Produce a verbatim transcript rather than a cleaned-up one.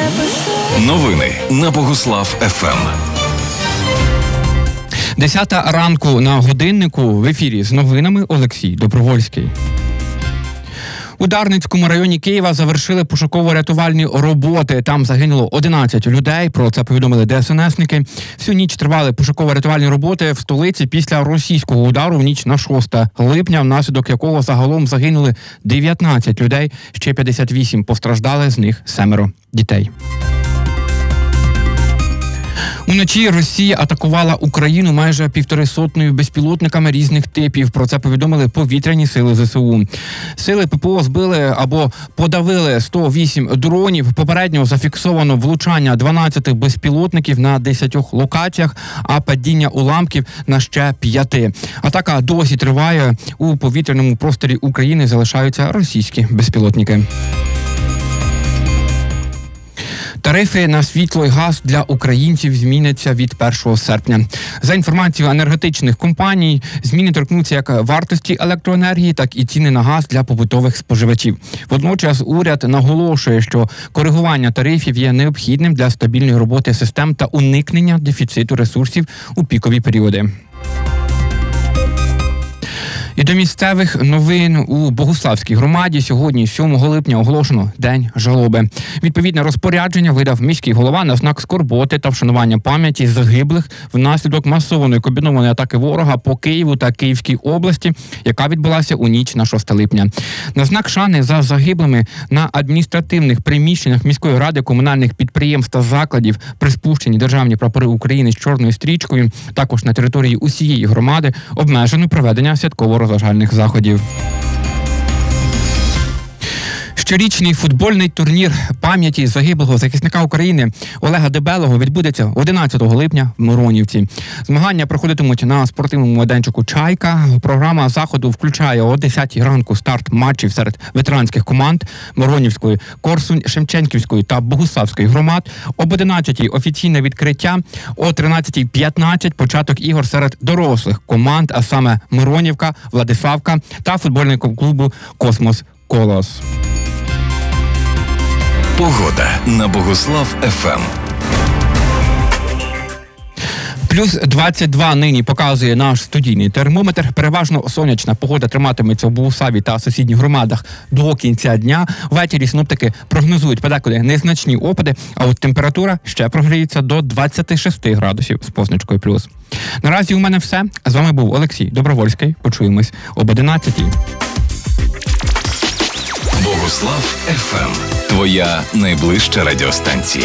Новини на Богуслав еф ем. Десята ранку на годиннику, в ефірі з новинами Олексій Добровольський. У Дарницькому районі Києва завершили пошуково-рятувальні роботи. Там загинуло одинадцять людей, про це повідомили де ес ен есники. Всю ніч тривали пошуково-рятувальні роботи в столиці після російського удару в ніч на шосте липня, внаслідок якого загалом загинули дев'ятнадцять людей, ще п'ятдесят вісім постраждали, з них семеро дітей. Уночі Росія атакувала Україну майже півтори сотнею безпілотниками різних типів. Про це повідомили повітряні сили зе се у. Сили пе пе о збили або подавили сто вісім дронів. Попередньо зафіксовано влучання дванадцяти безпілотників на десятьох локаціях, а падіння уламків на ще п'яти. Атака досі триває. У повітряному просторі України залишаються російські безпілотники. Тарифи на світло і газ для українців зміняться від першого серпня. За інформацією енергетичних компаній, зміни торкнуться як вартості електроенергії, так і ціни на газ для побутових споживачів. Водночас уряд наголошує, що коригування тарифів є необхідним для стабільної роботи систем та уникнення дефіциту ресурсів у пікові періоди. І до місцевих новин. У Богуславській громаді сьогодні, сьомого липня, оголошено День жалоби. Відповідне розпорядження видав міський голова на знак скорботи та вшанування пам'яті загиблих внаслідок масованої комбінованої атаки ворога по Києву та Київській області, яка відбулася у ніч на шосте липня. На знак шани за загиблими на адміністративних приміщеннях міської ради, комунальних підприємств та закладів приспущені державні прапори України з чорною стрічкою. Також на території усієї громади обмежено проведення святкового розважальних заходів. Щорічний футбольний турнір пам'яті загиблого захисника України Олега Дебелого відбудеться одинадцятого липня в Миронівці. Змагання проходитимуть на спортивному майданчику «Чайка». Програма заходу включає о десятій ранку старт матчів серед ветеранських команд Миронівської, Корсунь-Шевченківської та Богуславської громад. Об одинадцятій офіційне відкриття, о тринадцятій п'ятнадцять початок ігор серед дорослих команд, а саме Миронівка, Владиславка та футбольного клубу «Космос Колос». Погода на Богуслав еф ем. Плюс двадцять два нині показує наш студійний термометр. Переважно сонячна погода триматиметься в Богуславі та сусідніх громадах до кінця дня. Ввечері синоптики прогнозують подекуди незначні опади, а от температура ще прогріється до двадцяти шести градусів з позначкою плюс. Наразі у мене все. З вами був Олексій Добровольський. Почуємось об одинадцятій. Богуслав еф ем. Твоя найближча радіостанція.